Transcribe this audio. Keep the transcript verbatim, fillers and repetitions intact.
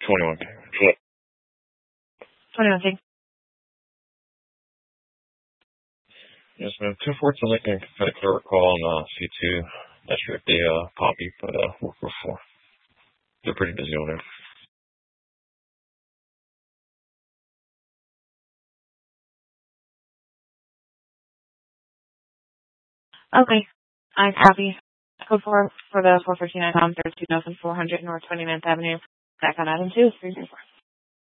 twenty-one K. twenty-one K. Yes, ma'am. two fourteen Lincoln, had a clear call on uh, C two. Not sure if they uh, poppy, but uh, worked before. They're pretty busy over there. Okay. I copy. Code four for the four fifty-nine Tom thirty-two thousand four hundred North twenty-ninth Avenue. Back on item two, three three four.